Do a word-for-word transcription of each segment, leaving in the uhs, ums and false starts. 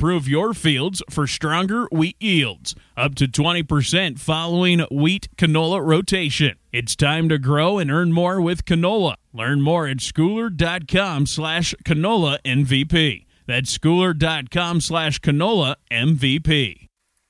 improve your fields for stronger wheat yields, up to twenty percent following wheat canola rotation. It's time to grow and earn more with canola. Learn more at schooler.com slash canola MVP. That's schooler.com slash canola MVP.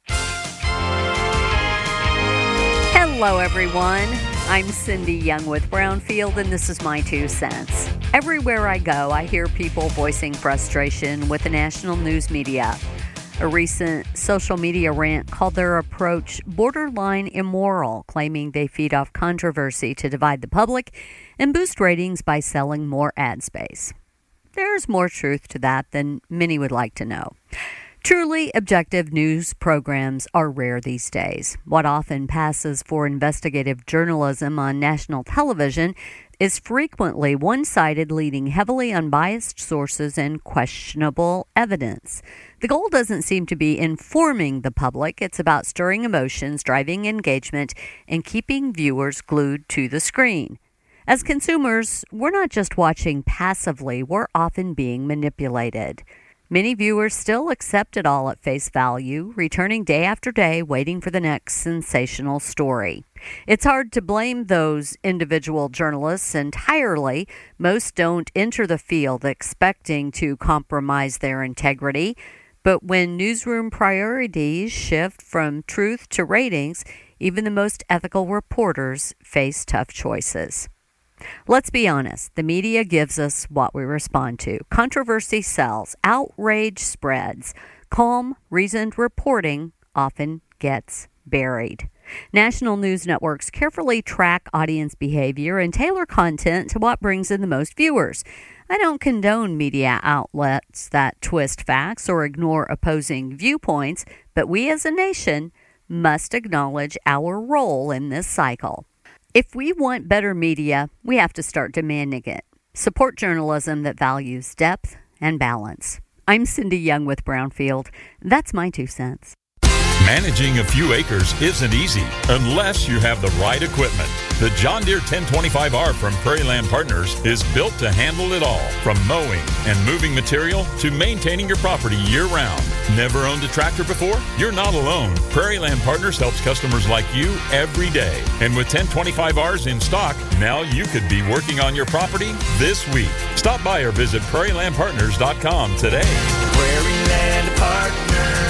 Hello, everyone. I'm Cindy Young with Brownfield, and this is my two cents. Everywhere I go, I hear people voicing frustration with the national news media. A recent social media rant called their approach borderline immoral, claiming they feed off controversy to divide the public and boost ratings by selling more ad space. There's more truth to that than many would like to know. Truly objective news programs are rare these days. What often passes for investigative journalism on national television is frequently one-sided, leading heavily unbiased sources and questionable evidence. The goal doesn't seem to be informing the public. It's about stirring emotions, driving engagement, and keeping viewers glued to the screen. As consumers, we're not just watching passively, we're often being manipulated. Many viewers still accept it all at face value, returning day after day, waiting for the next sensational story. It's hard to blame those individual journalists entirely. Most don't enter the field expecting to compromise their integrity. But when newsroom priorities shift from truth to ratings, even the most ethical reporters face tough choices. Let's be honest, the media gives us what we respond to. Controversy sells, outrage spreads. Calm, reasoned reporting often gets buried. National news networks carefully track audience behavior and tailor content to what brings in the most viewers. I don't condone media outlets that twist facts or ignore opposing viewpoints, but we as a nation must acknowledge our role in this cycle. If we want better media, we have to start demanding it. Support journalism that values depth and balance. I'm Cindy Young with Brownfield. That's my two cents. Managing a few acres isn't easy unless you have the right equipment. The John Deere ten twenty-five R from Prairie Land Partners is built to handle it all, from mowing and moving material to maintaining your property year-round. Never owned a tractor before? You're not alone. Prairie Land Partners helps customers like you every day. And with ten twenty-five Rs in stock, now you could be working on your property this week. Stop by or visit prairie land partners dot com today. Prairie Land Partners.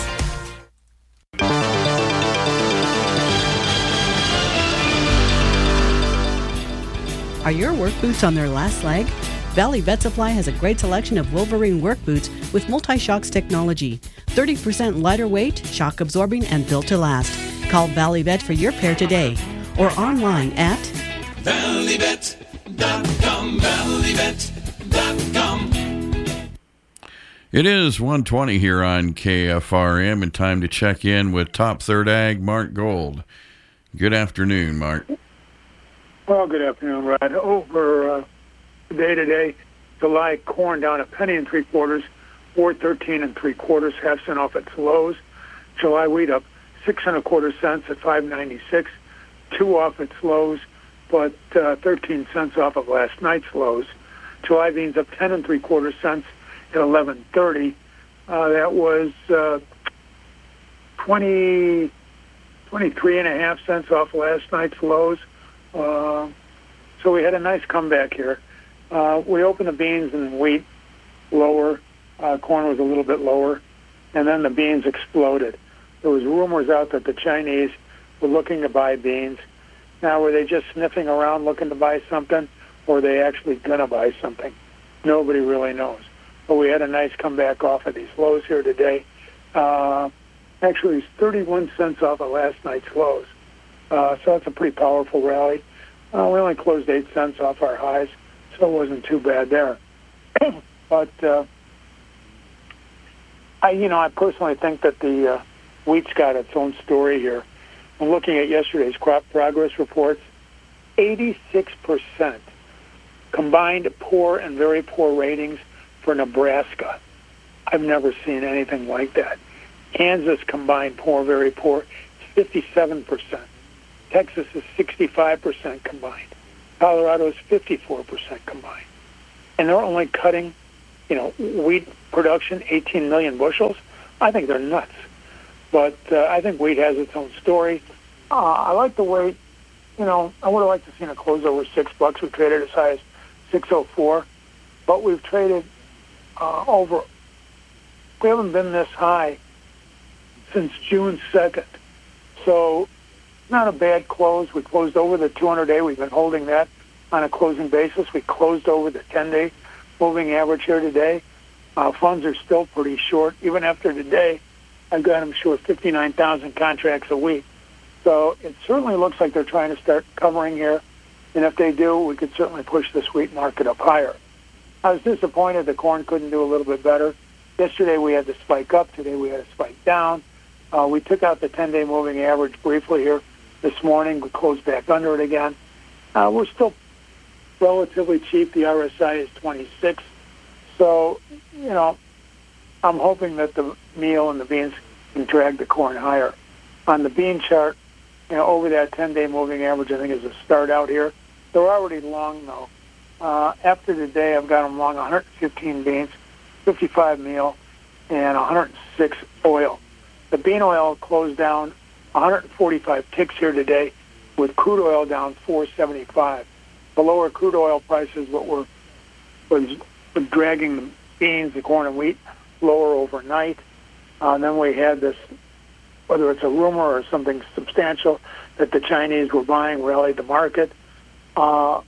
Are your work boots on their last leg? Valley Vet Supply has a great selection of Wolverine work boots with multi-shocks technology. thirty percent lighter weight, shock absorbing, and built to last. Call Valley Vet for your pair today or online at valley vet dot com. valley vet dot com. It is one twenty here on K F R M and time to check in with Top Third Ag, Mark Gold. Good afternoon, Mark. Well, good afternoon, Rod. Over uh, day today, July corn down a penny and three quarters, four thirteen and three quarters, half cent off its lows. July wheat up six and a quarter cents at five ninety six, two off its lows, but uh, thirteen cents off of last night's lows. July beans up ten and three quarter cents at eleven thirty. Uh, that was uh, twenty, twenty-three and a half cents off last night's lows. Uh, so we had a nice comeback here. Uh, we opened the beans and wheat lower. Uh, corn was a little bit lower. And then the beans exploded. There was rumors out that the Chinese were looking to buy beans. Now, were they just sniffing around looking to buy something, or are they actually going to buy something? Nobody really knows. But we had a nice comeback off of these lows here today. Uh, actually, it's thirty-one cents off of last night's lows. Uh, so that's a pretty powerful rally. Uh, we only closed eight cents off our highs, so it wasn't too bad there. but uh, I, you know, I personally think that the uh, wheat's got its own story here. I'm looking at yesterday's crop progress reports. eighty-six percent combined poor and very poor ratings for Nebraska. I've never seen anything like that. Kansas combined poor, very poor, fifty-seven percent. Texas is sixty-five percent combined. Colorado is fifty-four percent combined. And they're only cutting you know, wheat production, eighteen million bushels. I think they're nuts. But uh, I think wheat has its own story. Uh, I like the weight. You know, I would have liked to seen a close over six bucks. We traded as high as six oh four, but we've traded uh, over. We haven't been this high since June second. So not a bad close. We closed over the two hundred day. We've been holding that on a closing basis. We closed over the ten day moving average here today. Uh, funds are still pretty short. Even after today, I've got them short fifty-nine thousand contracts a week. So it certainly looks like they're trying to start covering here. And if they do, we could certainly push this wheat market up higher. I was disappointed the corn couldn't do a little bit better. Yesterday we had the spike up. Today we had a spike down. Uh, we took out the ten day moving average briefly here this morning. We closed back under it again. Uh, we're still relatively cheap. The R S I is twenty-six. So, you know, I'm hoping that the meal and the beans can drag the corn higher. On the bean chart, you know, over that ten day moving average, I think is a start out here. They're already long, though. Uh, after today, I've got them long one hundred fifteen beans, fifty-five meal, and one hundred six oil. The bean oil closed down one hundred forty-five ticks here today, with crude oil down four seventy-five. The lower crude oil prices what were was, was dragging the beans, the corn and wheat lower overnight. Uh, and then we had this, whether it's a rumor or something substantial, that the Chinese were buying, rallied the market. Uh,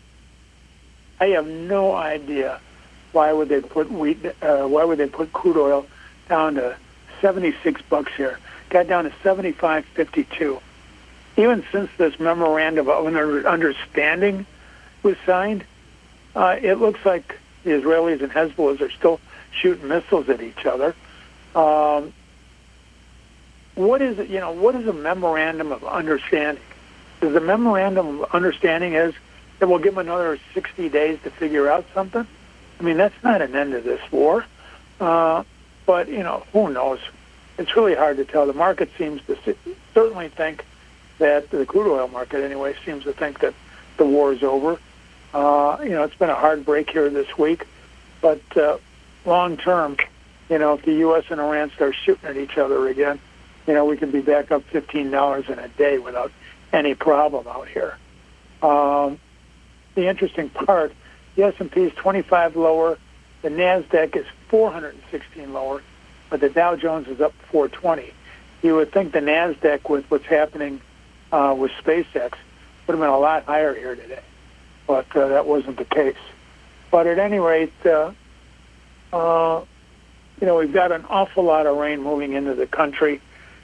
I have no idea why would they put wheat, uh, why would they put crude oil down to seventy-six bucks here. Got down to seventy-five fifty-two. Even since this memorandum of understanding was signed, uh, it looks like the Israelis and Hezbollah are still shooting missiles at each other. Um, what is it? You know, what is a memorandum of understanding? Is the memorandum of understanding is that we'll give them another sixty days to figure out something? I mean, that's not an end to this war. Uh, but, you know, who knows? It's really hard to tell. The market seems to certainly think that, the crude oil market anyway, seems to think that the war is over. Uh, you know, it's been a hard break here this week. But uh, long term, you know, if the U S and Iran start shooting at each other again, you know, we could be back up fifteen dollars in a day without any problem out here. Um, the interesting part, the S and P is twenty-five lower, the NASDAQ is four hundred sixteen lower, but the Dow Jones is up four twenty. You would think the NASDAQ, with what's happening uh, with SpaceX, would have been a lot higher here today, but uh, that wasn't the case. But at any rate, uh, uh, you know, we've got an awful lot of rain moving into the country.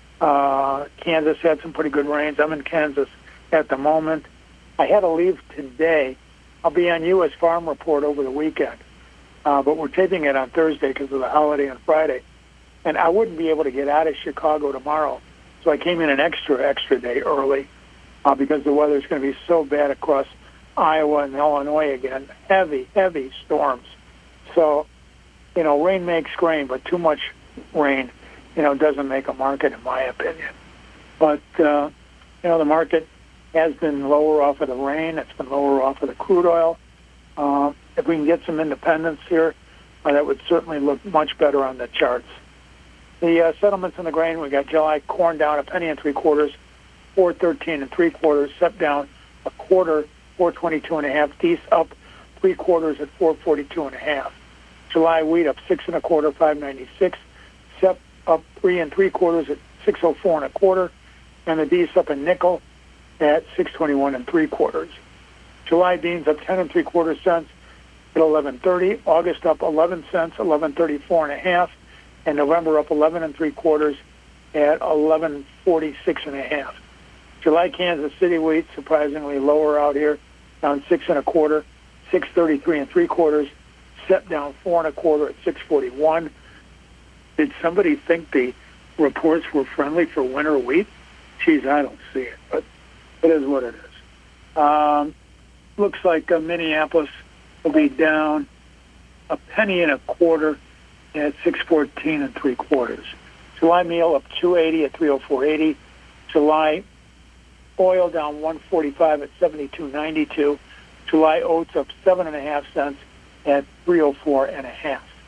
Uh, Kansas had some pretty good rains. I'm in Kansas at the moment. I had to leave today. I'll be on U S Farm Report over the weekend, uh, but we're taping it on Thursday because of the holiday on Friday. And I wouldn't be able to get out of Chicago tomorrow, so I came in an extra, extra day early uh, because the weather's going to be so bad across Iowa and Illinois again. Heavy, heavy storms. So, you know, rain makes grain, but too much rain, you know, doesn't make a market, in my opinion. But, uh, you know, the market has been lower off of the rain. It's been lower off of the crude oil. Uh, if we can get some independence here, uh, that would certainly look much better on the charts. The uh, settlements in the grain, we got July corn down a penny and three quarters, four thirteen and three quarters, S E P down a quarter, four twenty-two and a half, D E S up three quarters at four forty-two and a half. July wheat up six and a quarter, five ninety-six, S E P up three and three quarters at six oh four and a quarter, and the D E S up a nickel at six twenty-one and three quarters. July beans up ten and three quarter cents at eleven thirty. August up eleven cents, eleven thirty-four and a half, and November up eleven and three quarters at eleven forty-six and a half. July Kansas City wheat surprisingly lower out here, down six and a quarter, six thirty-three and three quarters. S E P down four and a quarter at six forty-one. Did somebody think the reports were friendly for winter wheat? Geez, I don't see it, but it is what it is. Um, looks like uh, Minneapolis will be down a penny and a quarter at six fourteen and three quarters. July meal up two eighty at three oh four eighty. July oil down one forty-five at seventy-two ninety-two. July oats up seven and a half cents at three oh four and a half.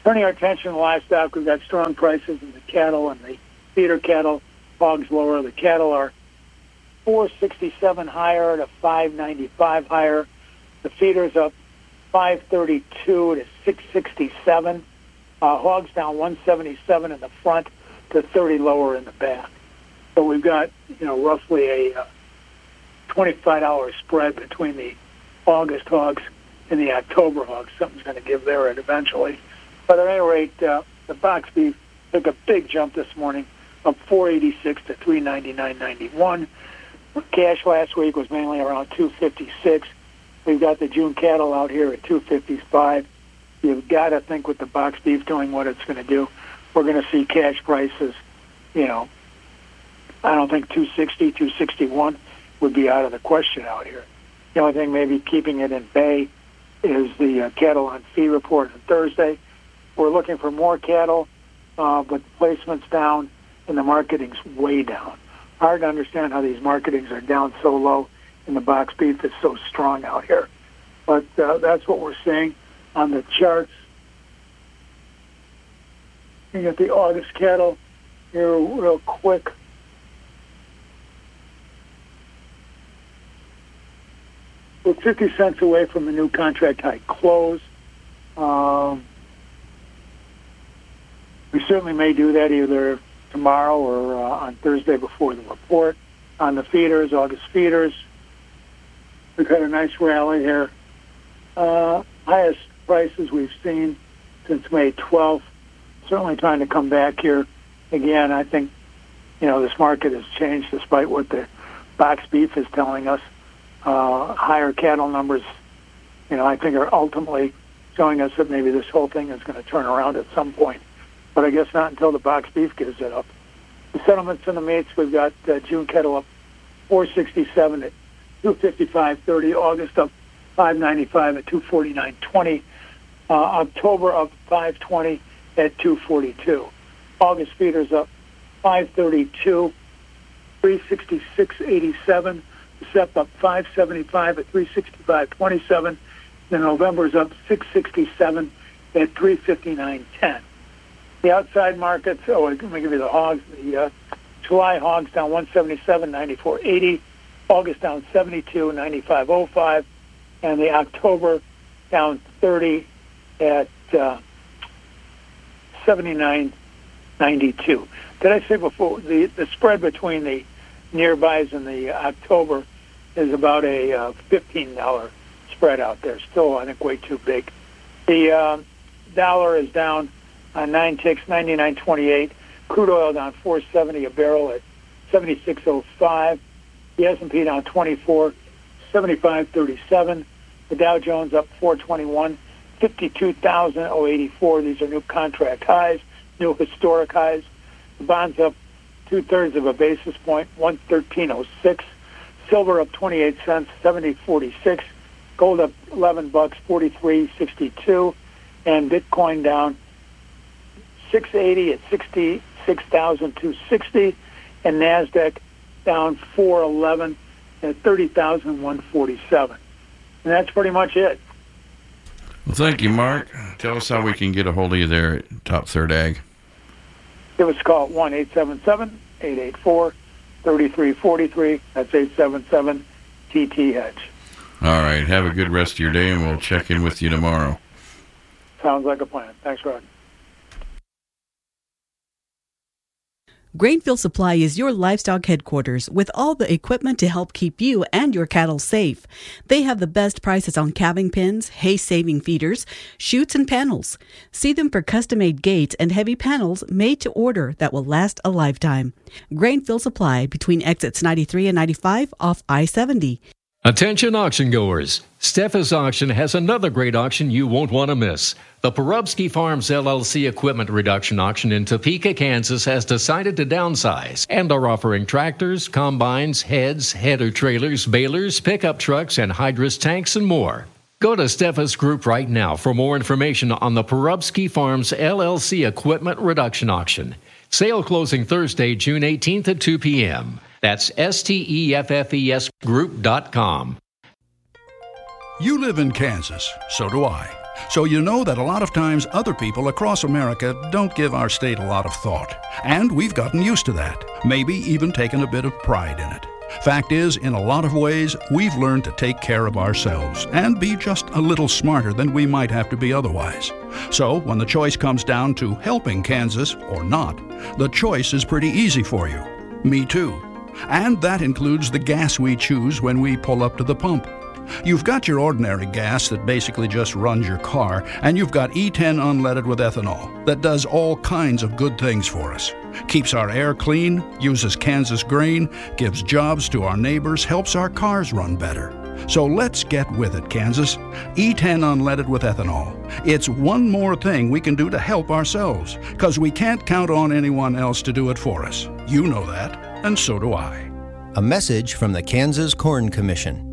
Turning our attention to livestock, we've got strong prices in the cattle and the feeder cattle. Hogs lower. The cattle are four sixty-seven higher to five ninety-five higher. The feeders up five thirty-two to six sixty-seven. Uh, hogs down one seventy-seven in the front to thirty lower in the back. So we've got, you know, roughly a uh, twenty-five dollars spread between the August hogs and the October hogs. Something's going to give there eventually. But at any rate, uh, the box beef took a big jump this morning, up four eighty-six to three ninety-nine ninety-one. Cash last week was mainly around two fifty-six. We've got the June cattle out here at two fifty-five. You've got to think with the box beef doing what it's going to do, we're going to see cash prices, you know, I don't think two sixty, two sixty-one would be out of the question out here. The only thing maybe keeping it in bay is the uh, cattle on feed report on Thursday. We're looking for more cattle, uh, but placement's down and the marketing's way down. Hard to understand how these marketings are down so low and the box beef is so strong out here. But uh, that's what we're seeing on the charts. You get the August cattle here real quick. We're fifty cents away from the new contract high close. Um, we certainly may do that either tomorrow or uh, on Thursday before the report. On the feeders, August feeders, we've had a nice rally here. Uh, highest prices we've seen since May twelfth. Certainly trying to come back here. Again, I think, you know, this market has changed despite what the box beef is telling us. Uh, higher cattle numbers, you know, I think are ultimately showing us that maybe this whole thing is going to turn around at some point. But I guess not until the box beef gives it up. The settlements and the meats, we've got uh, June cattle up four sixty-seven at two fifty-five thirty. August up five ninety-five at two forty-nine twenty. Uh, October up five twenty at two forty-two. August feeders up five thirty-two, three sixty-six eighty-seven. Sep up five seventy-five at three sixty-five twenty-seven. Then November's up six sixty-seven at three fifty-nine ten. The outside markets, oh, let me give you the hogs. The uh, July hogs down one seventy-seven ninety-four eighty. August down seventy-two ninety-five oh five. And the October down thirty at uh, seventy-nine ninety-two. Did I say before, the, the spread between the nearbys and the October is about a uh, fifteen dollars spread out there. Still, I think, way too big. The uh, dollar is down on nine ticks, ninety-nine twenty-eight. Crude oil down four seventy a barrel at seventy-six oh five. The S and P down twenty-four, seventy-five thirty-seven. The Dow Jones up four twenty-one, fifty-two thousand eighty-four. These are new contract highs, new historic highs. The bonds up two-thirds of a basis point, one thirteen oh six. Silver up twenty-eight cents, seventy forty-six. Gold up eleven bucks, forty-three sixty-two. And Bitcoin down six eighty at sixty-six thousand two hundred sixty. And NASDAQ down four eleven at thirty thousand one hundred forty-seven. And that's pretty much it. Well, thank you, Mark. Tell us how we can get a hold of you there at Top Third Ag. Give us a call at one eight seven seven, eight eight four, three three four three. That's eight seven seven T T Hedge. All right. Have a good rest of your day, and we'll check in with you tomorrow. Sounds like a plan. Thanks, Rod. Grainfield Supply is your livestock headquarters with all the equipment to help keep you and your cattle safe. They have the best prices on calving pins, hay-saving feeders, chutes, and panels. See them for custom-made gates and heavy panels made to order that will last a lifetime. Grainfield Supply between exits ninety-three and ninety-five off I seventy. Attention auction goers. Steffes Auction has another great auction you won't want to miss. The Porubsky Farms L L C Equipment Reduction Auction in Topeka, Kansas has decided to downsize and are offering tractors, combines, heads, header trailers, balers, pickup trucks, and hydrous tanks and more. Go to Steffes Group right now for more information on the Porubsky Farms L L C Equipment Reduction Auction. Sale closing Thursday, June eighteenth at two p.m. That's S T E F F E S group dot com. You live in Kansas, so do I. So you know that a lot of times other people across America don't give our state a lot of thought. And we've gotten used to that, maybe even taken a bit of pride in it. Fact is, in a lot of ways, we've learned to take care of ourselves and be just a little smarter than we might have to be otherwise. So when the choice comes down to helping Kansas or not, the choice is pretty easy for you. Me too. And that includes the gas we choose when we pull up to the pump. You've got your ordinary gas that basically just runs your car, and you've got E ten unleaded with ethanol that does all kinds of good things for us. Keeps our air clean, uses Kansas grain, gives jobs to our neighbors, helps our cars run better. So let's get with it, Kansas. E ten unleaded with ethanol. It's one more thing we can do to help ourselves, because we can't count on anyone else to do it for us. You know that, and so do I. A message from the Kansas Corn Commission.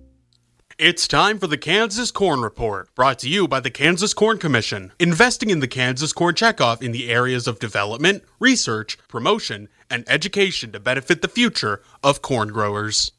It's time for the Kansas Corn Report, brought to you by the Kansas Corn Commission, investing in the Kansas Corn Checkoff in the areas of development, research, promotion, and education to benefit the future of corn growers.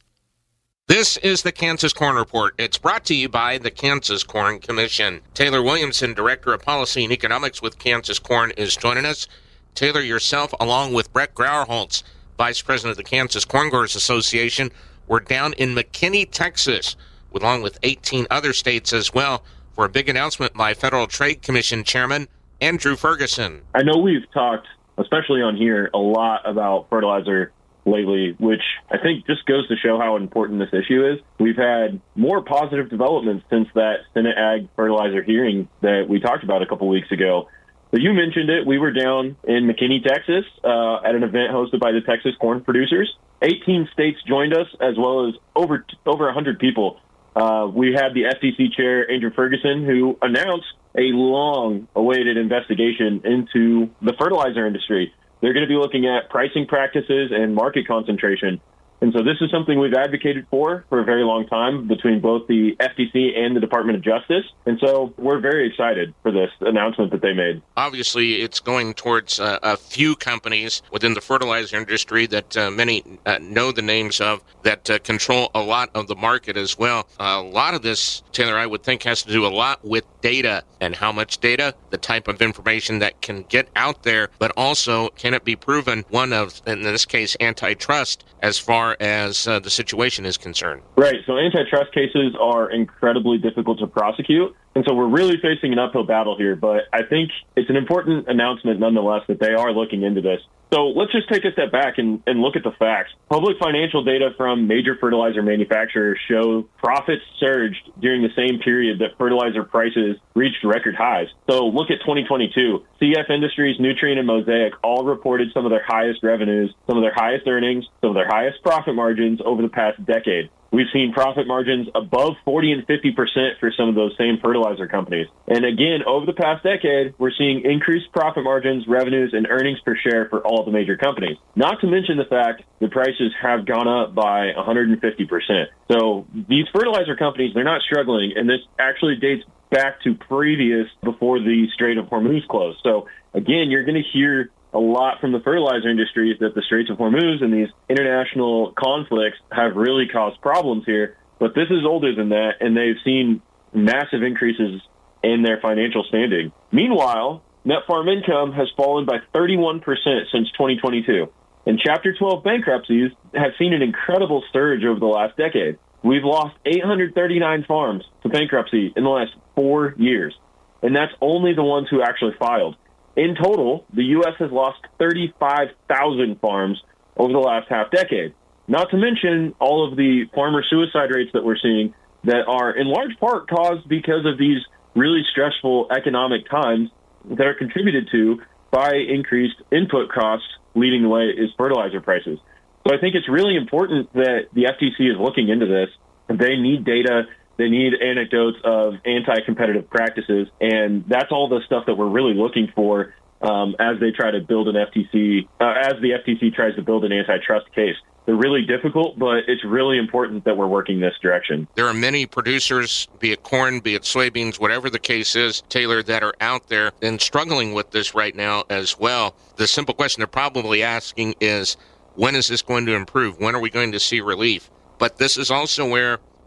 This is the Kansas Corn Report. It's brought to you by the Kansas Corn Commission. Taylor Williamson, Director of Policy and Economics with Kansas Corn, is joining us. Taylor, yourself, along with Brett Grauerholtz, Vice President of the Kansas Corn Growers Association, we're down in McKinney, Texas, along with eighteen other states as well, for a big announcement by Federal Trade Commission Chairman Andrew Ferguson. I know we've talked, especially on here, a lot about fertilizer lately, which I think just goes to show how important this issue is. We've had more positive developments since that Senate Ag fertilizer hearing that we talked about a couple weeks ago. So you mentioned it. We were down in McKinney, Texas, uh, at an event hosted by the Texas Corn Producers. eighteen states joined us, as well as over over one hundred people. Uh, we had the F T C chair, Andrew Ferguson, who announced a long-awaited investigation into the fertilizer industry. They're going to be looking at pricing practices and market concentration. And so this is something we've advocated for for a very long time between both the F T C and the Department of Justice. And so we're very excited for this announcement that they made. Obviously, it's going towards uh, a few companies within the fertilizer industry that uh, many uh, know the names of that uh, control a lot of the market as well. Uh, a lot of this, Taylor, I would think has to do a lot with data and how much data, the type of information that can get out there, but also can it be proven, one of, in this case, antitrust as far as uh, the situation is concerned. Right. So antitrust cases are incredibly difficult to prosecute. And so we're really facing an uphill battle here. But I think it's an important announcement nonetheless that they are looking into this. So let's just take a step back and, and look at the facts. Public financial data from major fertilizer manufacturers show profits surged during the same period that fertilizer prices reached record highs. So look at twenty twenty-two. C F Industries, Nutrien, and Mosaic all reported some of their highest revenues, some of their highest earnings, some of their highest profit margins over the past decade. We've seen profit margins above forty and fifty percent for some of those same fertilizer companies. And again, over the past decade, we're seeing increased profit margins, revenues, and earnings per share for all the major companies. Not to mention the fact the prices have gone up by one hundred fifty percent. So these fertilizer companies, they're not struggling, and this actually dates back to previous, before the Strait of Hormuz closed. So again, you're going to hear a lot from the fertilizer industry that the Straits of Hormuz and these international conflicts have really caused problems here. But this is older than that, and they've seen massive increases in their financial standing. Meanwhile, net farm income has fallen by thirty-one percent since twenty twenty-two. And Chapter twelve bankruptcies have seen an incredible surge over the last decade. We've lost eight hundred thirty-nine farms to bankruptcy in the last four years. And that's only the ones who actually filed. In total, the U S has lost thirty-five thousand farms over the last half decade. Not to mention all of the farmer suicide rates that we're seeing that are in large part caused because of these really stressful economic times that are contributed to by increased input costs. Leading the way is fertilizer prices. So I think it's really important that the F T C is looking into this. They need data. They need anecdotes of anti-competitive practices, and that's all the stuff that we're really looking for um, as they try to build an F T C, uh, as the F T C tries to build an antitrust case. They're really difficult, but it's really important that we're working this direction. There are many producers, be it corn, be it soybeans, whatever the case is, Taylor, that are out there and struggling with this right now as well. The simple question they're probably asking is, when is this going to improve? When are we going to see relief? But this is also where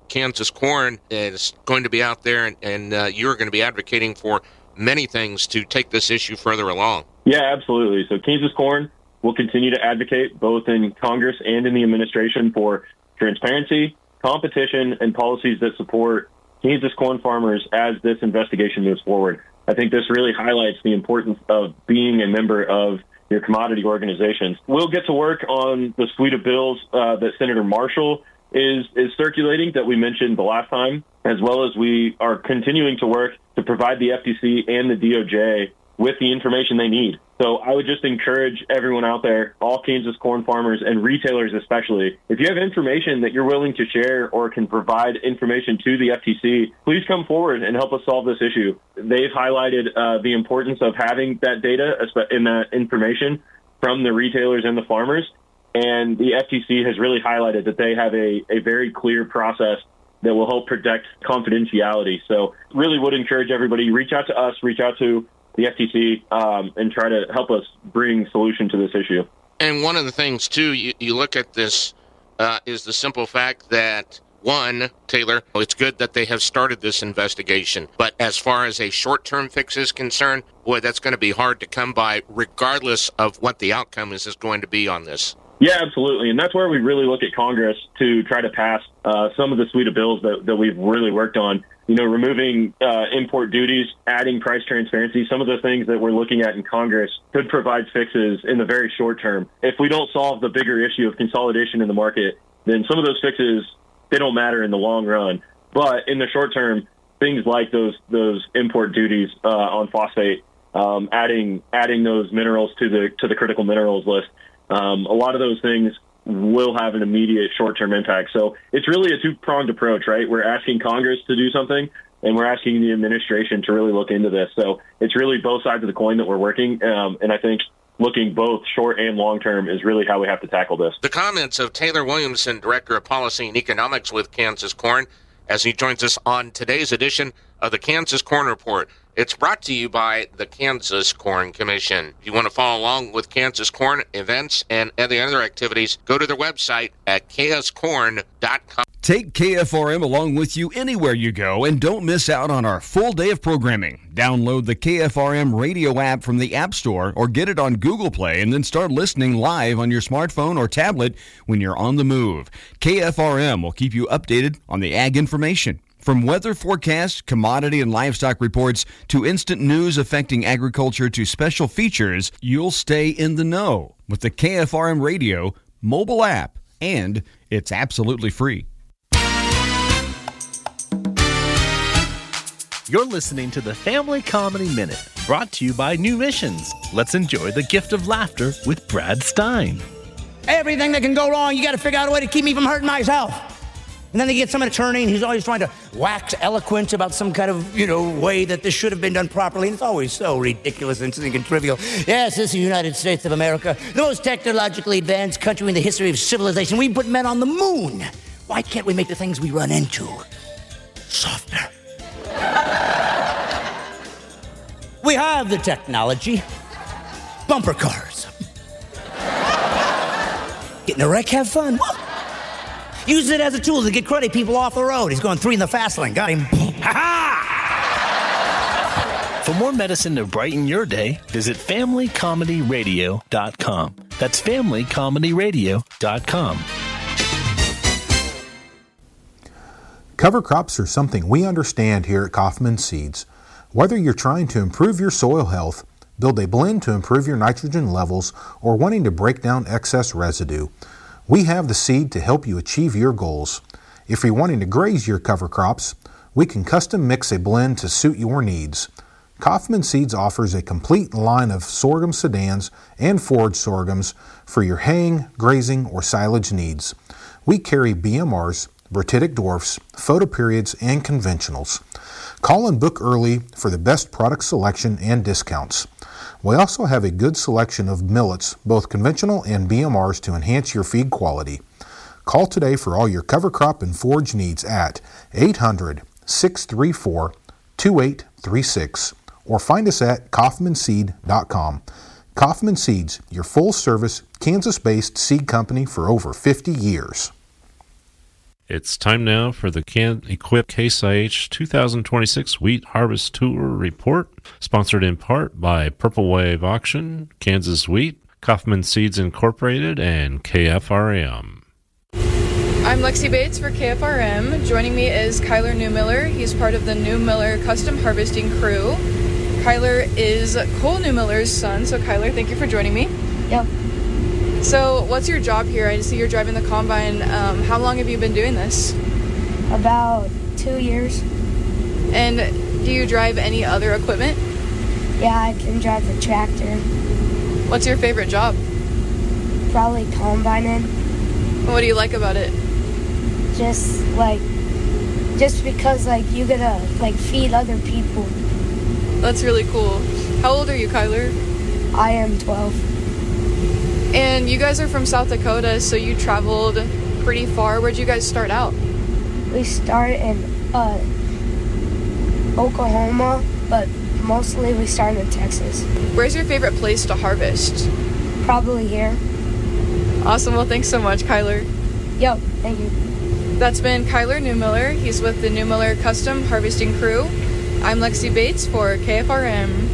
Kansas Corn is going to be out there, and, and uh, you're going to be advocating for many things to take this issue further along. Yeah, absolutely. So Kansas Corn will continue to advocate both in Congress and in the administration for transparency, competition, and policies that support Kansas corn farmers as this investigation moves forward. I think this really highlights the importance of being a member of your commodity organizations. We'll get to work on the suite of bills uh, that Senator Marshall is is circulating that we mentioned the last time, as well as we are continuing to work to provide the F T C and the D O J with the information they need. So I would just encourage everyone out there, all Kansas corn farmers and retailers especially, if you have information that you're willing to share or can provide information to the F T C, please come forward and help us solve this issue. They've highlighted uh, the importance of having that data and that information from the retailers and the farmers. And the F T C has really highlighted that they have a, a very clear process that will help protect confidentiality. So really would encourage everybody, reach out to us, reach out to the F T C, um, and try to help us bring solution to this issue. And one of the things, too, you, you look at this uh, is the simple fact that, one, Taylor, it's good that they have started this investigation. But as far as a short-term fix is concerned, boy, that's going to be hard to come by regardless of what the outcome is, is going to be on this. Yeah, absolutely. And that's where we really look at Congress to try to pass uh, some of the suite of bills that, that we've really worked on. You know, removing uh, import duties, adding price transparency, some of the things that we're looking at in Congress could provide fixes in the very short term. If we don't solve the bigger issue of consolidation in the market, then some of those fixes, they don't matter in the long run. But in the short term, things like those those import duties uh, on phosphate, um, adding adding those minerals to the to the critical minerals list, Um, a lot of those things will have an immediate short-term impact. So it's really a two-pronged approach, right? We're asking Congress to do something, and we're asking the administration to really look into this. So it's really both sides of the coin that we're working, um, and I think looking both short and long-term is really how we have to tackle this. The comments of Taylor Williamson, Director of Policy and Economics with Kansas Corn, as he joins us on today's edition of the Kansas Corn Report. It's brought to you by the Kansas Corn Commission. If you want to follow along with Kansas Corn events and any other activities, go to their website at k s corn dot com. Take K F R M along with you anywhere you go and don't miss out on our full day of programming. Download the K F R M radio app from the App Store or get it on Google Play and then start listening live on your smartphone or tablet when you're on the move. K F R M will keep you updated on the ag information. From weather forecasts, commodity and livestock reports, to instant news affecting agriculture to special features, you'll stay in the know with the K F R M radio mobile app, and it's absolutely free. You're listening to the Family Comedy Minute, brought to you by New Missions. Let's enjoy the gift of laughter with Brad Stein. Everything that can go wrong, you got to figure out a way to keep me from hurting myself. And then they get some attorney, and he's always trying to wax eloquent about some kind of, you know, way that this should have been done properly. And it's always so ridiculous and trivial. Yes, this is the United States of America, the most technologically advanced country in the history of civilization. We put men on the moon. Why can't we make the things we run into softer? We have the technology. Bumper cars. Get in a wreck, have fun. What? Use it as a tool to get cruddy people off the road. He's going three in the fast lane. Got him. Ha-ha! For more medicine to brighten your day, visit family comedy radio dot com. That's family comedy radio dot com. Cover crops are something we understand here at Kaufman Seeds. Whether you're trying to improve your soil health, build a blend to improve your nitrogen levels, or wanting to break down excess residue, we have the seed to help you achieve your goals. If you're wanting to graze your cover crops, we can custom mix a blend to suit your needs. Kaufman Seeds offers a complete line of sorghum sedans and forage sorghums for your haying, grazing, or silage needs. We carry B M Rs, Bertitic dwarfs, photoperiods, and conventionals. Call and book early for the best product selection and discounts. We also have a good selection of millets, both conventional and B M Rs, to enhance your feed quality. Call today for all your cover crop and forage needs at eight hundred, six three four, two eight three six or find us at kaufman seed dot com. Kaufman Seeds, your full-service, Kansas-based seed company for over fifty years. It's time now for the Can Equip Case I H two thousand twenty-six Wheat Harvest Tour Report, sponsored in part by Purple Wave Auction, Kansas Wheat, Kaufman Seeds Incorporated, and K F R M. I'm Lexi Bates for K F R M. Joining me is Kyler Newmiller. He's part of the Newmiller Custom Harvesting Crew. Kyler is Cole Newmiller's son, so Kyler, thank you for joining me. Yep. So what's your job here? I see you're driving the combine. Um, how long have you been doing this? About two years. And do you drive any other equipment? Yeah, I can drive the tractor. What's your favorite job? Probably combining. What do you like about it? Just like, just because like you gotta like feed other people. That's really cool. How old are you, Kyler? I am twelve. And you guys are from South Dakota, so you traveled pretty far. Where'd you guys start out? We started in uh, Oklahoma, but mostly we started in Texas. Where's your favorite place to harvest? Probably here. Awesome. Well, thanks so much, Kyler. Yep, thank you. That's been Kyler Newmiller. He's with the Newmiller Custom Harvesting Crew. I'm Lexi Bates for K F R M.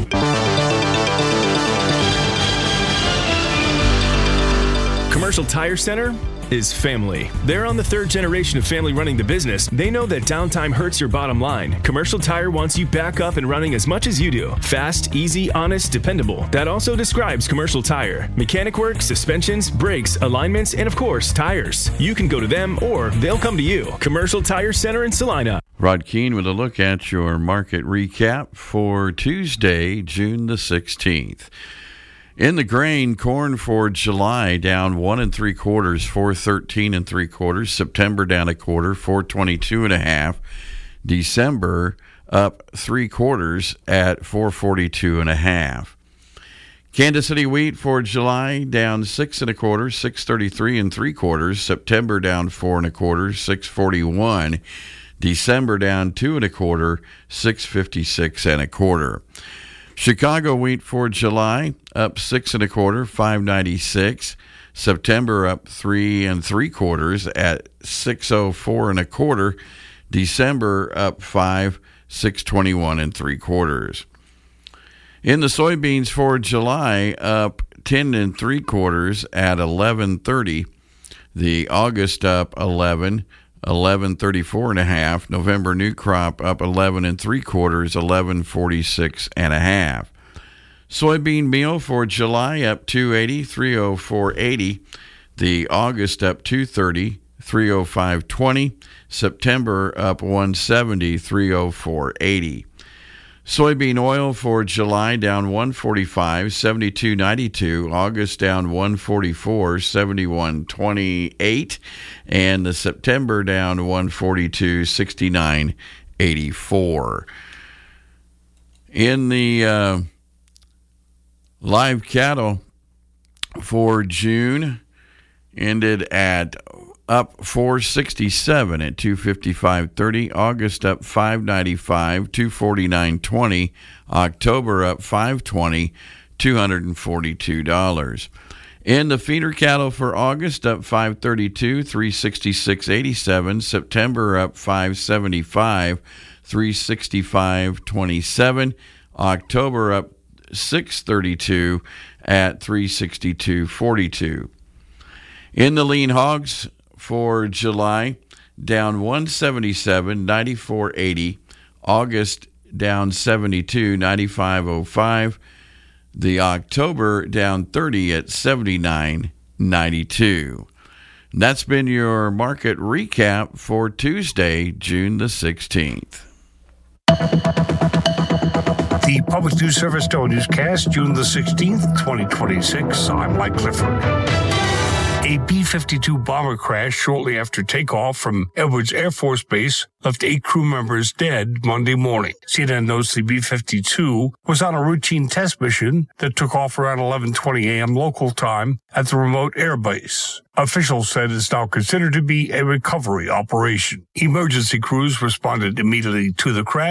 Commercial Tire Center is family. They're on the third generation of family running the business. They know that downtime hurts your bottom line. Commercial Tire wants you back up and running as much as you do. Fast, easy, honest, dependable. That also describes Commercial Tire. Mechanic work, suspensions, brakes, alignments, and of course, tires. You can go to them or they'll come to you. Commercial Tire Center in Salina. Rod Keene with a look at your market recap for Tuesday, June the sixteenth. In the grain, corn for July down one and three quarters, four thirteen and three quarters. September down a quarter, four twenty two and a half. December up three quarters at four forty two and a half. Kansas City wheat for July down six and a quarter, six thirty three and three quarters. September down four and a quarter, six forty one. December down two and a quarter, six fifty six and a quarter. Chicago wheat for July up six and a quarter, five ninety six. September up three and three quarters at six oh four and a quarter. December up five, six twenty one and three quarters. In the soybeans for July up ten and three quarters at eleven thirty. The August up eleven. eleven thirty-four and a half. November new crop up eleven and three quarters, eleven forty-six and a half. Soybean meal for July up two eighty, three oh four eighty. The August up two thirty, three oh five twenty. September up one seventy, three oh four eighty. Soybean oil for July down one forty-five, seventy-two ninety-two. August down one forty-four, seventy-one twenty-eight. And the September down one forty-two, sixty-nine eighty-four. In the uh, live cattle for June, ended at up four sixty-seven at two fifty-five thirty. August up five ninety-five, two forty-nine twenty. October up five twenty, two hundred forty-two dollars. In the feeder cattle for August up five thirty-two, three sixty-six eighty-seven. September up five seventy-five, three sixty-five twenty-seven. October up six thirty-two at three sixty-two forty-two. In the lean hogs for July, down one seventy-seven, ninety-four eighty. August down seventy-two, ninety-five oh five. The October down thirty at seventy-nine ninety-two. That's been your market recap for Tuesday, June the sixteenth. The Public News Service Doe Newscast, June the sixteenth, twenty twenty-six. I'm Mike Clifford. A B fifty-two bomber crash shortly after takeoff from Edwards Air Force Base left eight crew members dead Monday morning. C N N notes the B fifty-two was on a routine test mission that took off around eleven twenty a.m. local time at the remote air base. Officials said it's now considered to be a recovery operation. Emergency crews responded immediately to the crash.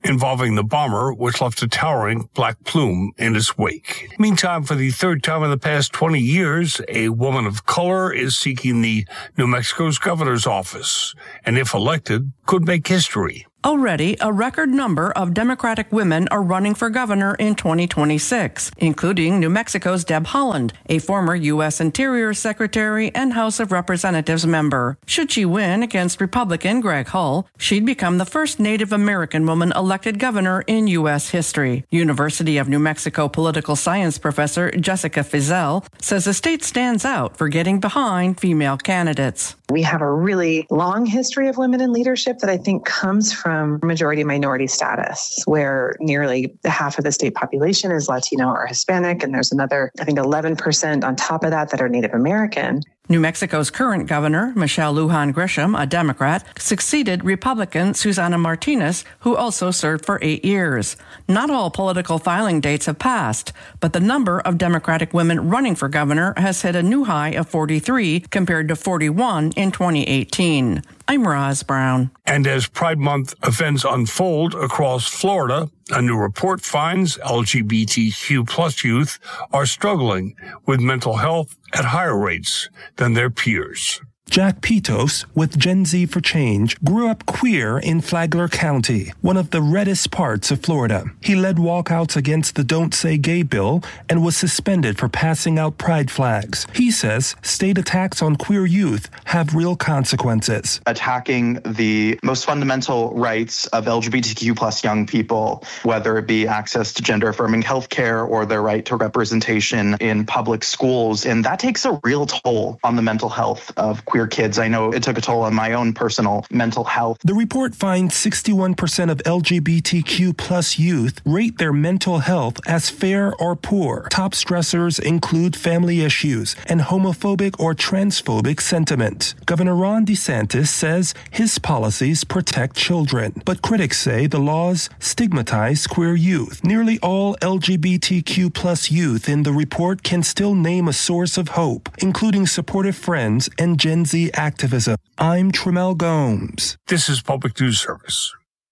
involving the bomber, which left a towering black plume in its wake. Meantime, for the third time in the past twenty years, a woman of color is seeking the New Mexico's governor's office, and if elected, could make history. Already, a record number of Democratic women are running for governor in twenty twenty-six, including New Mexico's Deb Haaland, a former U S Interior Secretary and House of Representatives member. Should she win against Republican Greg Hull, she'd become the first Native American woman elected governor in U S history. University of New Mexico political science professor Jessica Fizel says the state stands out for getting behind female candidates. We have a really long history of women in leadership that I think comes from majority minority status, where nearly half of the state population is Latino or Hispanic, and there's another, I think, eleven percent on top of that that are Native American. New Mexico's current governor, Michelle Lujan Grisham, a Democrat, succeeded Republican Susana Martinez, who also served for eight years. Not all political filing dates have passed, but the number of Democratic women running for governor has hit a new high of forty-three compared to forty-one in twenty eighteen. I'm Roz Brown. And as Pride Month events unfold across Florida, a new report finds L G B T Q plus youth are struggling with mental health at higher rates than their peers. Jack Pitos, with Gen Z for Change, grew up queer in Flagler County, one of the reddest parts of Florida. He led walkouts against the Don't Say Gay bill and was suspended for passing out pride flags. He says state attacks on queer youth have real consequences. Attacking the most fundamental rights of L G B T Q plus young people, whether it be access to gender-affirming health care or their right to representation in public schools, and that takes a real toll on the mental health of queer kids. I know it took a toll on my own personal mental health. The report finds sixty-one percent of L G B T Q plus youth rate their mental health as fair or poor. Top stressors include family issues and homophobic or transphobic sentiment. Governor Ron DeSantis says his policies protect children, but critics say the laws stigmatize queer youth. Nearly all L G B T Q plus youth in the report can still name a source of hope, including supportive friends and Gen Z activism. I'm Tremel Gomes. This is Public News Service.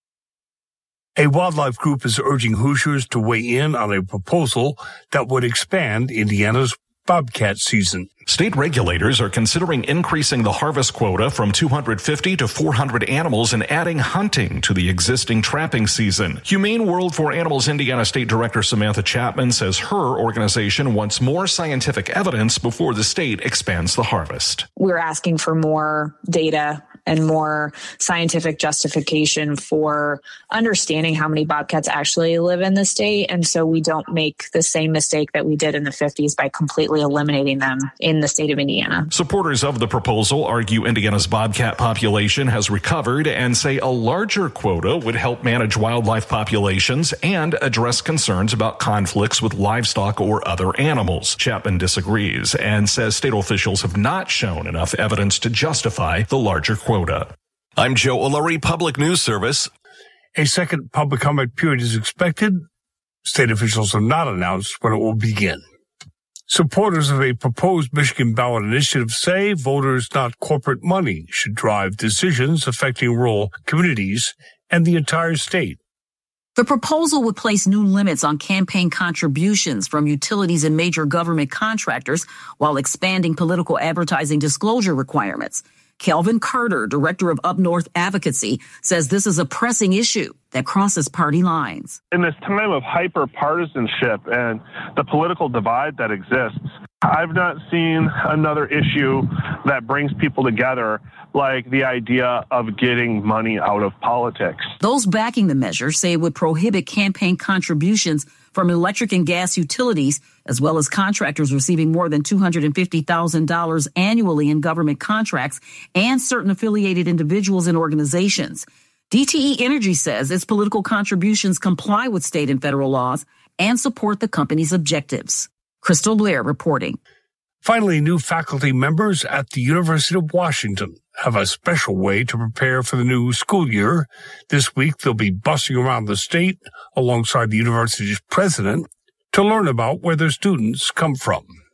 A wildlife group is urging Hoosiers to weigh in on a proposal that would expand Indiana's bobcat season. State regulators are considering increasing the harvest quota from two hundred fifty to four hundred animals and adding hunting to the existing trapping season. Humane World for Animals Indiana State Director Samantha Chapman says her organization wants more scientific evidence before the state expands the harvest. We're asking for more data and more scientific justification for understanding how many bobcats actually live in the state. And so we don't make the same mistake that we did in the fifties by completely eliminating them in the state of Indiana. Supporters of the proposal argue Indiana's bobcat population has recovered and say a larger quota would help manage wildlife populations and address concerns about conflicts with livestock or other animals. Chapman disagrees and says state officials have not shown enough evidence to justify the larger quota. Quota. I'm Joe O'Leary, Public News Service. A second public comment period is expected. State officials have not announced when it will begin. Supporters of a proposed Michigan ballot initiative say voters, not corporate money, should drive decisions affecting rural communities and the entire state. The proposal would place new limits on campaign contributions from utilities and major government contractors while expanding political advertising disclosure requirements. Kelvin Carter, director of Up North Advocacy, says this is a pressing issue that crosses party lines. In this time of hyper-partisanship and the political divide that exists, I've not seen another issue that brings people together like the idea of getting money out of politics. Those backing the measure say it would prohibit campaign contributions from electric and gas utilities, as well as contractors receiving more than two hundred fifty thousand dollars annually in government contracts and certain affiliated individuals and organizations. D T E Energy says its political contributions comply with state and federal laws and support the company's objectives. Crystal Blair reporting. Finally, new faculty members at the University of Washington have a special way to prepare for the new school year. This week, they'll be busing around the state alongside the university's president to learn about where their students come from.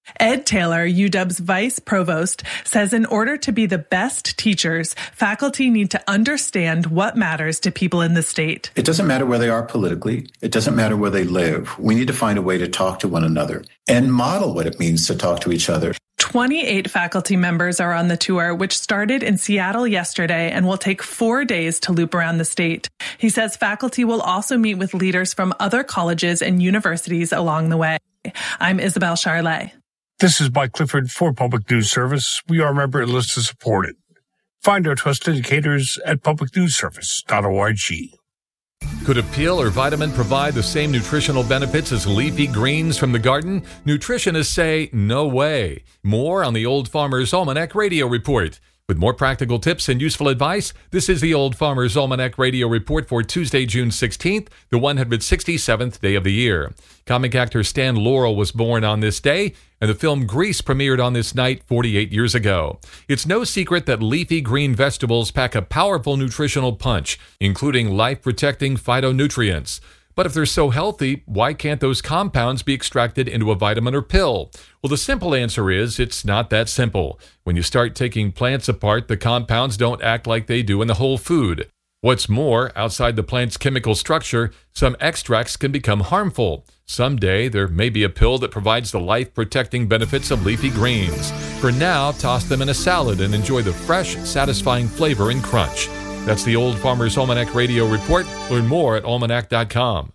Ed Taylor, U W's vice provost, says in order to be the best teachers, faculty need to understand what matters to people in the state. It doesn't matter where they are politically. It doesn't matter where they live. We need to find a way to talk to one another and model what it means to talk to each other. twenty-eight faculty members are on the tour, which started in Seattle yesterday and will take four days to loop around the state. He says faculty will also meet with leaders from other colleges and universities along the way. I'm Isabel Charlet. This is Mike Clifford for Public News Service. We are member and listener supported. Find our trust indicators at public news service dot org. Could a pill or vitamin provide the same nutritional benefits as leafy greens from the garden? Nutritionists say no way. More on the Old Farmer's Almanac Radio Report. With more practical tips and useful advice, this is the Old Farmer's Almanac Radio Report for Tuesday, June sixteenth, the one hundred sixty-seventh day of the year. Comic actor Stan Laurel was born on this day, and the film Grease premiered on this night forty-eight years ago. It's no secret that leafy green vegetables pack a powerful nutritional punch, including life-protecting phytonutrients. But if they're so healthy, why can't those compounds be extracted into a vitamin or pill? Well, the simple answer is it's not that simple. When you start taking plants apart, the compounds don't act like they do in the whole food. What's more, outside the plant's chemical structure, some extracts can become harmful. Someday, there may be a pill that provides the life-protecting benefits of leafy greens. For now, toss them in a salad and enjoy the fresh, satisfying flavor and crunch. That's the Old Farmer's Almanac Radio Report. Learn more at almanac dot com.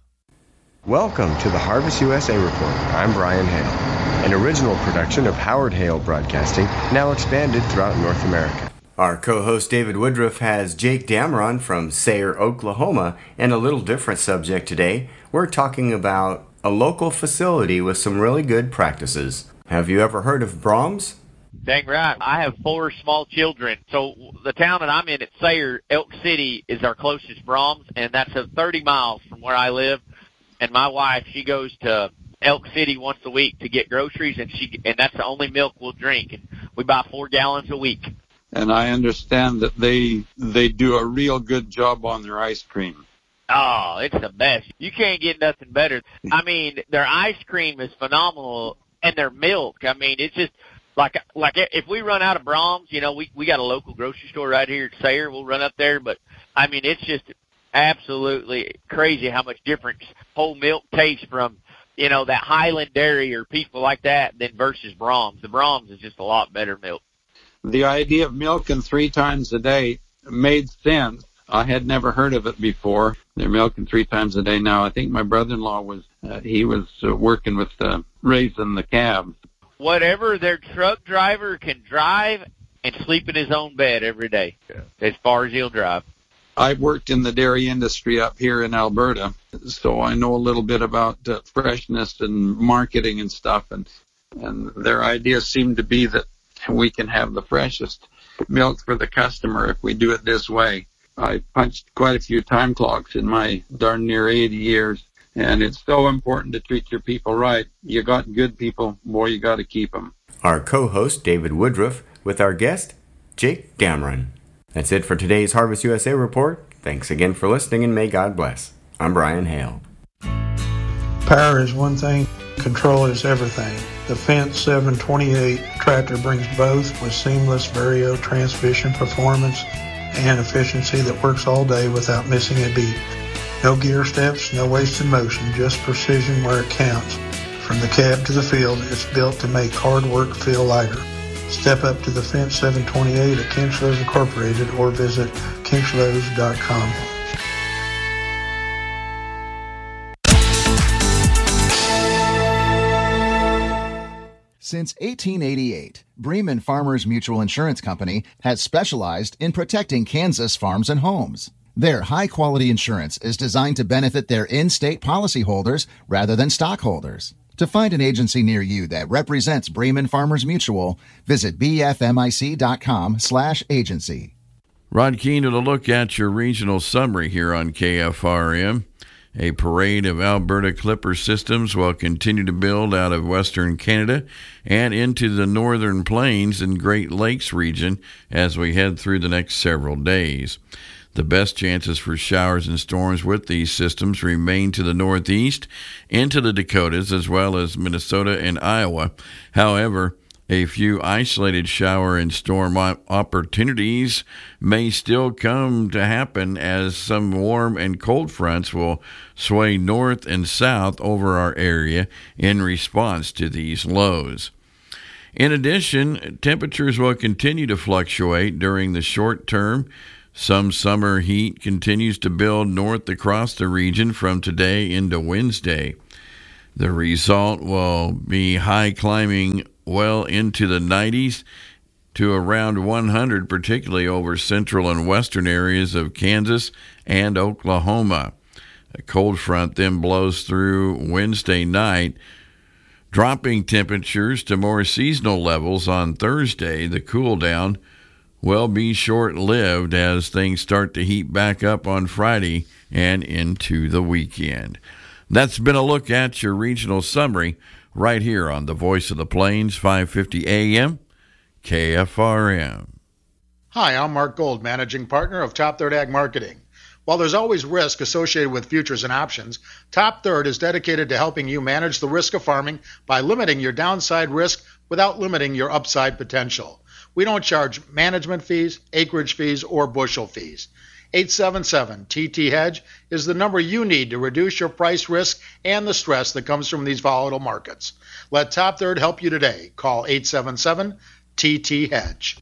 Welcome to the Harvest U S A Report. I'm Brian Hale, an original production of Howard Hale Broadcasting, now expanded throughout North America. Our co-host David Woodruff has Jake Dameron from Sayre, Oklahoma, and a little different subject today. We're talking about a local facility with some really good practices. Have you ever heard of Brahms? Dang right. I have four small children. So the town that I'm in at Sayre, Elk City, is our closest Brahms, and that's a thirty miles from where I live. And my wife, she goes to Elk City once a week to get groceries, and she and that's the only milk we'll drink. And we buy four gallons a week. And I understand that they they do a real good job on their ice cream. Oh, it's the best. You can't get nothing better. I mean, their ice cream is phenomenal, and their milk. I mean, it's just like like if we run out of Brahms, you know, we we got a local grocery store right here at Sayre. We'll run up there, but I mean, it's just absolutely crazy how much different whole milk tastes from, you know, that Highland Dairy or people like that than versus Brahms. The Brahms is just a lot better milk. The idea of milking three times a day made sense. I had never heard of it before. They're milking three times a day now. I think my brother-in-law was, uh, he was uh, working with uh, raising the calves. Whatever their truck driver can drive and sleep in his own bed every day, as far as he'll drive. I've worked in the dairy industry up here in Alberta, so I know a little bit about uh, freshness and marketing and stuff, and and their idea seemed to be that we can have the freshest milk for the customer if we do it this way. I punched quite a few time clocks in my darn near eighty years, and it's so important to treat your people right. You got good people, boy, you got to keep them. Our co-host, David Woodruff, with our guest, Jake Dameron. That's it for today's Harvest U S A Report. Thanks again for listening, and may God bless. I'm Brian Hale. Power is one thing, control is everything. The Fendt seven twenty-eight tractor brings both with seamless Vario transmission performance and efficiency that works all day without missing a beat. No gear steps, no wasted motion, just precision where it counts. From the cab to the field, it's built to make hard work feel lighter. Step up to the Fendt seven twenty-eight at Kinchlows Incorporated or visit kinchlows dot com. Since eighteen eighty-eight, Bremen Farmers Mutual Insurance Company has specialized in protecting Kansas farms and homes. Their high-quality insurance is designed to benefit their in-state policyholders rather than stockholders. To find an agency near you that represents Bremen Farmers Mutual, visit b f m i c dot com slash agency. Rod Keene with a look at your regional summary here on K F R M. A parade of Alberta Clipper systems will continue to build out of Western Canada and into the Northern Plains and Great Lakes region as we head through the next several days. The best chances for showers and storms with these systems remain to the northeast, into the Dakotas, as well as Minnesota and Iowa. However, a few isolated shower and storm opportunities may still come to happen as some warm and cold fronts will sway north and south over our area in response to these lows. In addition, temperatures will continue to fluctuate during the short term. Some summer heat continues to build north across the region from today into Wednesday. The result will be high climbing well into the nineties to around one hundred, particularly over central and western areas of Kansas and Oklahoma. A cold front then blows through Wednesday night, dropping temperatures to more seasonal levels on Thursday. The cool down will be short-lived as things start to heat back up on Friday and into the weekend. That's been a look at your regional summary right here on the Voice of the Plains, five fifty A M, K F R M. Hi, I'm Mark Gold, Managing Partner of Top Third Ag Marketing. While there's always risk associated with futures and options, Top Third is dedicated to helping you manage the risk of farming by limiting your downside risk without limiting your upside potential. We don't charge management fees, acreage fees, or bushel fees. eight seven seven T T Hedge is the number you need to reduce your price risk and the stress that comes from these volatile markets. Let Top Third help you today. Call eight seven seven T T Hedge.